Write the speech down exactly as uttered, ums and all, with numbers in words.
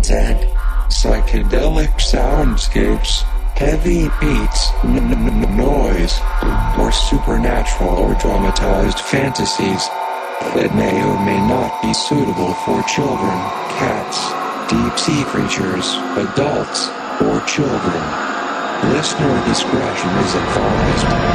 content, psychedelic soundscapes, heavy beats, n- n- n- noise, or supernatural or dramatized fantasies that may or may not be suitable for children, cats, deep-sea creatures, adults, or children. Listener discretion is advised.